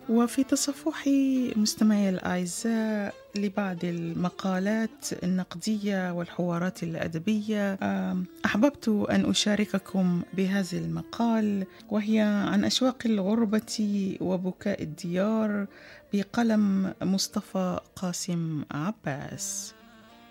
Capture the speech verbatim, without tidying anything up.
وفي تصفحي مستمعي الأعزاء لبعض المقالات النقدية والحوارات الأدبية، أحببت أن أشارككم بهذا المقال، وهي عن أشواق الغربة وبكاء الديار بقلم مصطفى قاسم عباس.